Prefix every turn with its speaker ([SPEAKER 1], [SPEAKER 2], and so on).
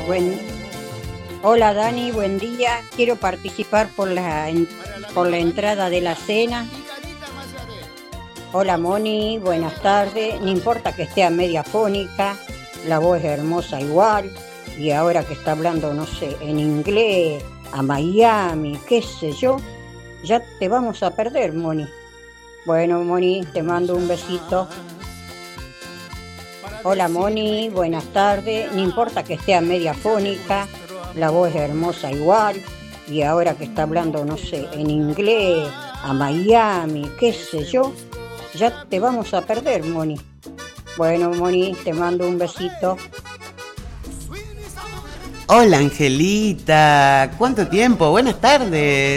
[SPEAKER 1] Buen, Hola Dani, buen día. Quiero participar por la entrada de la cena. Hola Moni, buenas tardes. No importa que esté a media fónica, la voz es hermosa igual. Y ahora que está hablando, no sé, en inglés, a Miami, qué sé yo, ya te vamos a perder, Moni. Bueno, Moni, te mando un besito. Hola Moni, buenas tardes. No importa que esté a media fónica, la voz es hermosa igual. Y ahora que está hablando, no sé, en inglés, a Miami, qué sé yo, ya te vamos a perder, Moni. Bueno, Moni, te mando un besito.
[SPEAKER 2] Hola Angelita, ¿cuánto tiempo? Buenas tardes.